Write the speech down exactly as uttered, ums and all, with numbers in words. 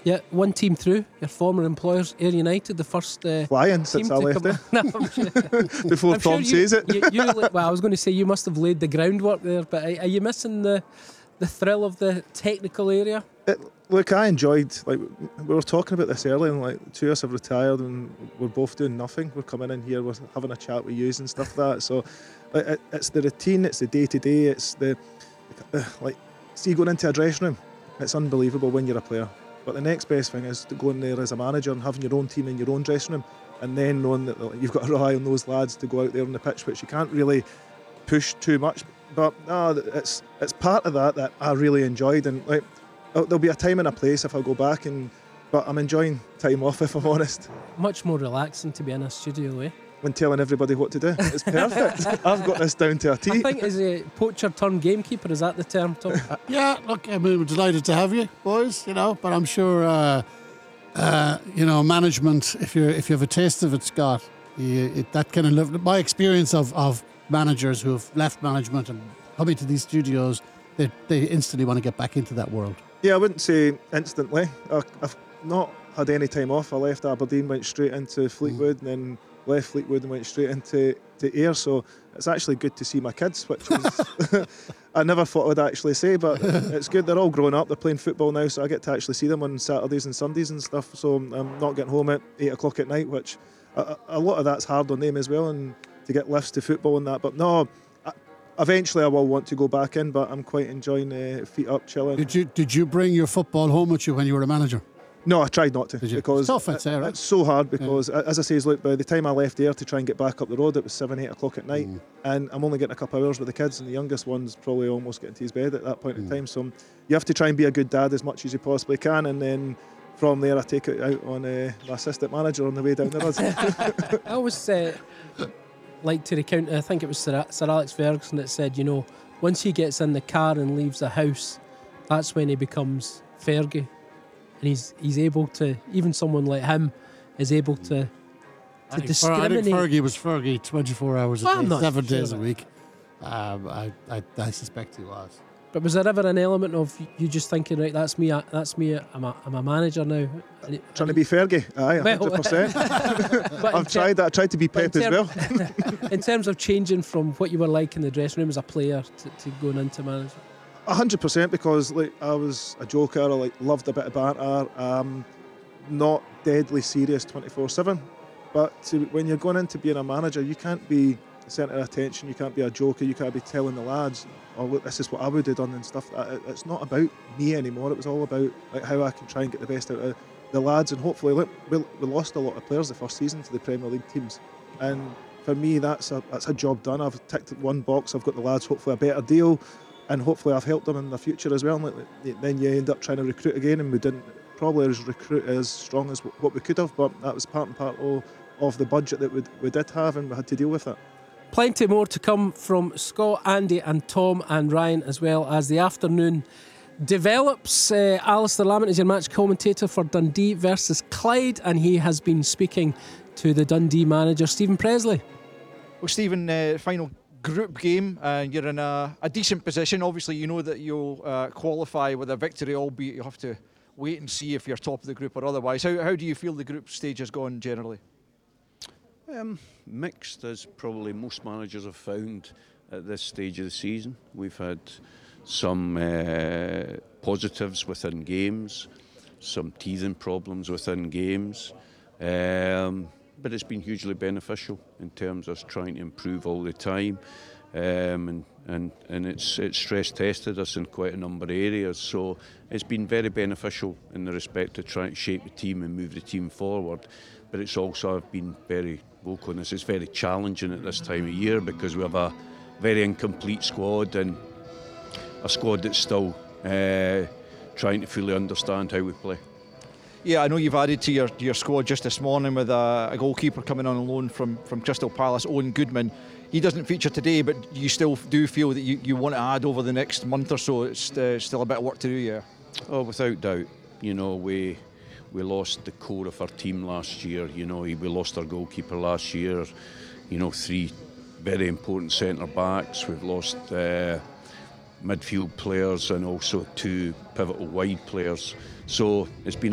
Yeah, one team through, your former employers, Ayr United, the first uh, flying since I left it. No, I'm sure. Before I'm Tom sure you, says it. you, you, well, I was going to say you must have laid the groundwork there, but are, are you missing the the thrill of the technical area? It, look, I enjoyed, like, we were talking about this earlier, and like two of us have retired and we're both doing nothing. We're coming in here, we're having a chat with yous and stuff like that. So like, it, it's the routine, it's the day to day, it's the uh, like, see, going into a dressing room, it's unbelievable when you're a player. But the next best thing is to go in there as a manager and having your own team in your own dressing room, and then knowing that like, you've got to rely on those lads to go out there on the pitch, which you can't really push too much. But no, it's it's part of that that I really enjoyed, and like there'll be a time and a place if I go back, and but I'm enjoying time off, if I'm honest. Much more relaxing to be in a studio, eh? When telling everybody what to do, it's perfect. I've got this down to a T. I think as a poacher turned gamekeeper, is that the term, Tom? Uh, yeah, look, I mean, we're delighted to have you, boys. You know, but I'm sure, uh, uh, you know, management. If you if you have a taste of it, Scott, you, it, that kind of live, my experience of of managers who have left management and coming to these studios, they they instantly want to get back into that world. Yeah, I wouldn't say instantly. I, I've not had any time off. I left Aberdeen, went straight into Fleetwood, mm. and then left Fleetwood and went straight into to Ayr. So it's actually good to see my kids, which is I never thought I'd actually say, but it's good. They're all grown up. They're playing football now, so I get to actually see them on Saturdays and Sundays and stuff. So I'm not getting home at eight o'clock at night, which a, a lot of that's hard on them as well, and to get lifts to football and that. But no, I, eventually I will want to go back in, but I'm quite enjoying uh, feet up, chilling. Did you did you bring your football home with you when you were a manager? No, I tried not to, because it's tough, it's, it, right? it's so hard because, yeah. as I say, look, by the time I left there to try and get back up the road, it was seven, eight o'clock at night, mm. and I'm only getting a couple of hours with the kids, and the youngest one's probably almost getting to his bed at that point mm. in time. So you have to try and be a good dad as much as you possibly can, and then from there I take it out on uh, my assistant manager on the way down the road. I always uh, like to recount, I think it was Sir, Sir Alex Ferguson that said, you know, once he gets in the car and leaves the house, that's when he becomes Fergie. And he's he's able to, even someone like him is able to to I think discriminate. I think Fergie was Fergie twenty-four hours a well, day, seven sure days a week. Um, I, I I suspect he was. But was there ever an element of you just thinking, right, that's me, that's me, I'm a, I'm a manager now? Trying to be Fergie, aye, one hundred percent. I've tried that, I tried to be Pep as well. In terms of changing from what you were like in the dressing room as a player to, to going into management? A hundred percent, because like I was a joker, I like loved a bit of banter, um, not deadly serious twenty-four seven. But to, when you're going into being a manager, you can't be the centre of attention, you can't be a joker, you can't be telling the lads, oh look, this is what I would have done and stuff. It, it's not about me anymore. It was all about like how I can try and get the best out of the lads, and hopefully look, we, we lost a lot of players the first season to the Premier League teams, and for me that's a that's a job done. I've ticked one box, I've got the lads hopefully a better deal, and hopefully I've helped them in the future as well. And then you end up trying to recruit again, and we didn't probably recruit as strong as what we could have, but that was part and part of, of the budget that we, we did have, and we had to deal with it. Plenty more to come from Scott, Andy and Tom and Ryan as well as the afternoon develops. uh, Alistair Lamont is your match commentator for Dundee versus Clyde, and he has been speaking to the Dundee manager Stephen Presley. Well, Stephen, uh, final group game, and you're in a, a decent position. Obviously you know that you'll uh, qualify with a victory, albeit you have to wait and see if you're top of the group or otherwise. How, how do you feel the group stage has gone generally? Um, mixed, as probably most managers have found at this stage of the season. We've had some uh, positives within games, some teething problems within games, um, but it's been hugely beneficial in terms of us trying to improve all the time, um, and and and it's it's stress tested us in quite a number of areas. So it's been very beneficial in the respect of trying to shape the team and move the team forward. But it's also been very vocal on this. It's very challenging at this time of year because we have a very incomplete squad, and a squad that's still uh, trying to fully understand how we play. Yeah, I know you've added to your, to your squad just this morning with a, a goalkeeper coming on loan from, from Crystal Palace, Owen Goodman. He doesn't feature today, but you still do feel that you, you want to add over the next month or so. It's uh, still a bit of work to do, yeah? Oh, without doubt. You know, we we lost the core of our team last year. You know, we lost our goalkeeper last year. You know, three very important centre backs. We've lost uh, midfield players and also two pivotal wide players. So it's been